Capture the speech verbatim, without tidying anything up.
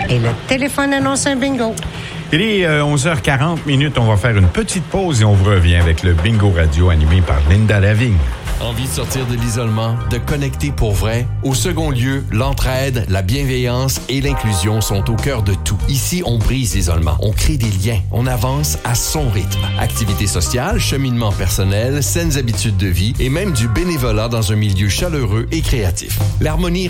Et le téléphone annonce un bingo. Il est euh, onze heures quarante minutes. On va faire une petite pause et on vous revient avec le bingo radio animé par Linda Lavigne. Envie de sortir de l'isolement, de connecter pour vrai? Au second lieu, l'entraide, la bienveillance et l'inclusion sont au cœur de tout. Ici, on brise l'isolement, on crée des liens, on avance à son rythme. Activités sociales, cheminement personnel, saines habitudes de vie et même du bénévolat dans un milieu chaleureux et créatif. L'harmonie